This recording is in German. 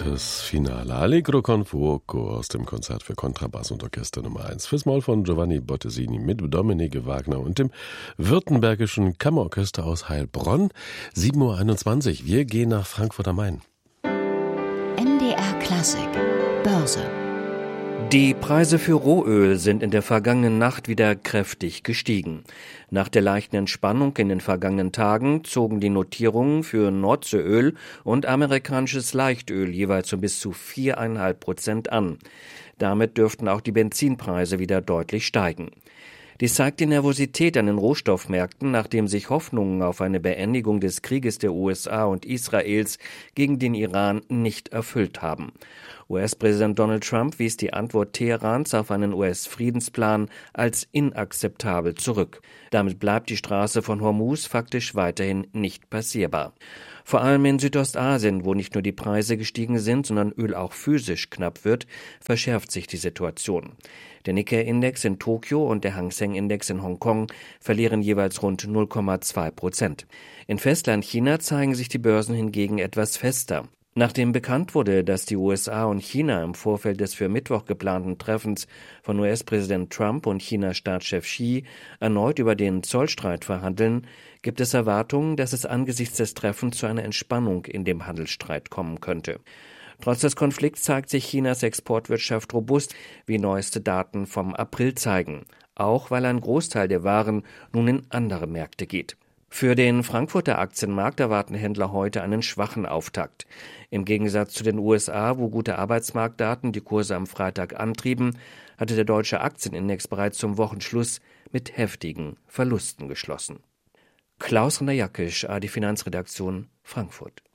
Das Finale Allegro con fuoco aus dem Konzert für Kontrabass und Orchester Nummer 1 fürs Moll von Giovanni Bottesini mit Dominique Wagner und dem Württembergischen Kammerorchester aus Heilbronn. 7:21 Uhr. Wir gehen nach Frankfurt am Main. MDR Klassik Börse. Die Preise für Rohöl sind in der vergangenen Nacht wieder kräftig gestiegen. Nach der leichten Entspannung in den vergangenen Tagen zogen die Notierungen für Nordseeöl und amerikanisches Leichtöl jeweils um bis zu 4,5% an. Damit dürften auch die Benzinpreise wieder deutlich steigen. Dies zeigt die Nervosität an den Rohstoffmärkten, nachdem sich Hoffnungen auf eine Beendigung des Krieges der USA und Israels gegen den Iran nicht erfüllt haben. US-Präsident Donald Trump wies die Antwort Teherans auf einen US-Friedensplan als inakzeptabel zurück. Damit bleibt die Straße von Hormuz faktisch weiterhin nicht passierbar. Vor allem in Südostasien, wo nicht nur die Preise gestiegen sind, sondern Öl auch physisch knapp wird, verschärft sich die Situation. Der Nikkei-Index in Tokio und der Hang Seng-Index in Hongkong verlieren jeweils rund 0,2%. In Festlandchina zeigen sich die Börsen hingegen etwas fester. Nachdem bekannt wurde, dass die USA und China im Vorfeld des für Mittwoch geplanten Treffens von US-Präsident Trump und Chinas Staatschef Xi erneut über den Zollstreit verhandeln, gibt es Erwartungen, dass es angesichts des Treffens zu einer Entspannung in dem Handelsstreit kommen könnte. Trotz des Konflikts zeigt sich Chinas Exportwirtschaft robust, wie neueste Daten vom April zeigen, auch weil ein Großteil der Waren nun in andere Märkte geht. Für den Frankfurter Aktienmarkt erwarten Händler heute einen schwachen Auftakt. Im Gegensatz zu den USA, wo gute Arbeitsmarktdaten die Kurse am Freitag antrieben, hatte der deutsche Aktienindex bereits zum Wochenschluss mit heftigen Verlusten geschlossen. Klaus Renner-Jackisch, AD Finanzredaktion, Frankfurt.